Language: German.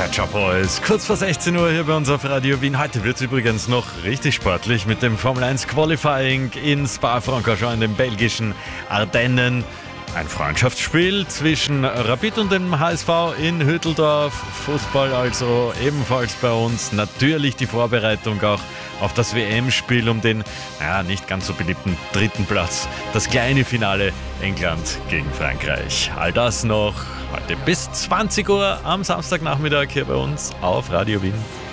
Shop Boys. Kurz vor 16 Uhr hier bei uns auf Radio Wien. Heute wird es übrigens noch richtig sportlich mit dem Formel 1 Qualifying in Spa-Francorchamps in den belgischen Ardennen. Ein Freundschaftsspiel zwischen Rapid und dem HSV in Hütteldorf. Fußball also ebenfalls bei uns. Natürlich die Vorbereitung auch auf das WM-Spiel um den nicht ganz so beliebten 3. Platz. Das kleine Finale England gegen Frankreich. All das noch heute bis 20 Uhr am Samstagnachmittag hier bei uns auf Radio Wien.